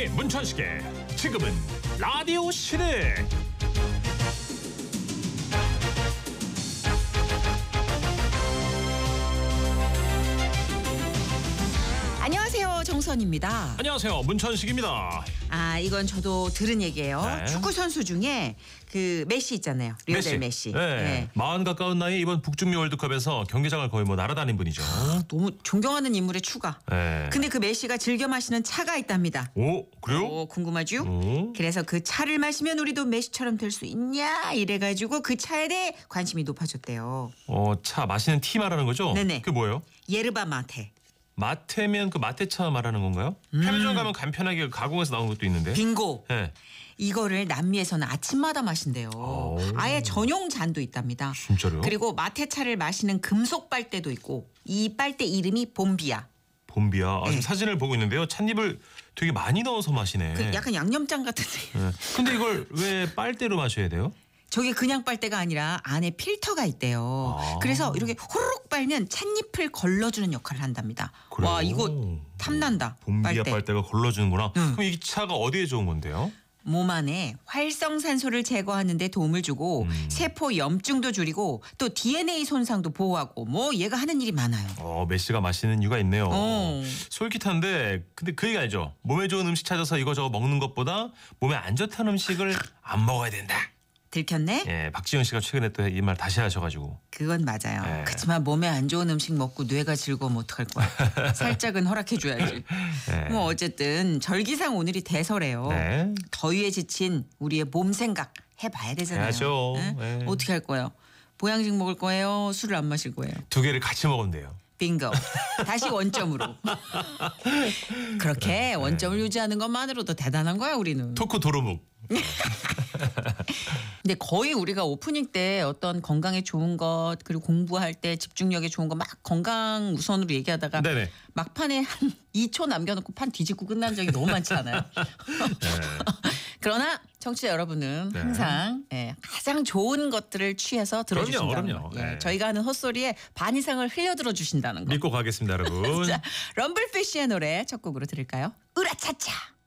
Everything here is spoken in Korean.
전영미 문천식의 지금은 라디오 시대. 안녕하세요, 정선입니다. 안녕하세요, 문천식입니다. 이건 저도 들은 얘기예요. 네. 축구 선수 중에 그 메시 있잖아요. 리오넬 메시. 네. 40 가까운 나이에 이번 북중미 월드컵에서 경기장을 거의 날아다닌 분이죠. 너무 존경하는 인물의 추가. 네. 근데 그 메시가 즐겨 마시는 차가 있답니다. 오, 그래요? 궁금하죠? 오. 그래서 그 차를 마시면 우리도 메시처럼 될 수 있냐 이래가지고 그 차에 대해 관심이 높아졌대요. 차 마시는 티 말하는 거죠? 네네. 그게 뭐예요? 예르바 마테. 마테면 그 마테차 말하는 건가요? 편의점 가면 간편하게 가공해서 나온 것도 있는데. 빙고. 네. 이거를 남미에서는 아침마다 마신대요. 오. 아예 전용 잔도 있답니다. 진짜로요? 그리고 마테차를 마시는 금속 빨대도 있고 이 빨대 이름이 봄비야. 봄비야. 네. 지금 사진을 보고 있는데요. 찻잎을 되게 많이 넣어서 마시네. 그 약간 양념장 같은데. 네. 근데 이걸 왜 빨대로 마셔야 돼요? 저게 그냥 빨대가 아니라 안에 필터가 있대요. 아. 그래서 이렇게 호로록 빨면 찻잎을 걸러주는 역할을 한답니다. 그래요? 와 이거 탐난다. 봄비야 빨대가 걸러주는구나. 응. 그럼 이 차가 어디에 좋은 건데요? 몸 안에 활성산소를 제거하는 데 도움을 주고 세포 염증도 줄이고 또 DNA 손상도 보호하고 얘가 하는 일이 많아요. 메시가 마시는 이유가 있네요. 어. 솔깃한데 근데 그 얘기 알죠? 몸에 좋은 음식 찾아서 이거저거 먹는 것보다 몸에 안 좋다는 음식을 안 먹어야 된다. 들켰네? 예, 박지영 씨가 최근에 또 이 말 다시 하셔가지고. 그건 맞아요. 네. 그렇지만 몸에 안 좋은 음식 먹고 뇌가 즐거우면 어떡할 거야. 살짝은 허락해줘야지. 네. 어쨌든 절기상 오늘이 대설이에요. 네. 더위에 지친 우리의 몸 생각 해봐야 되잖아요. 해야죠. 네? 네. 어떻게 할 거예요? 보양식 먹을 거예요? 술을 안 마실 거예요? 두 개를 같이 먹으면 돼요. 빙고. 다시 원점으로. 그렇게 원점을 유지하는 것만으로도 대단한 거야 우리는. 토크 도루묵. 근데 거의 우리가 오프닝 때 어떤 건강에 좋은 것 그리고 공부할 때 집중력에 좋은 거 막 건강 우선으로 얘기하다가 네네. 막판에 한 2초 남겨놓고 판 뒤집고 끝난 적이 너무 많지 않아요? 그러나 청취자 여러분은 네. 항상 가장 좋은 것들을 취해서 들어주신다는 그럼요. 거. 네. 저희가 하는 헛소리에 반 이상을 흘려들어 주신다는 거. 믿고 가겠습니다, 여러분. 자, 럼블피쉬의 노래 첫 곡으로 들을까요? 으라차차.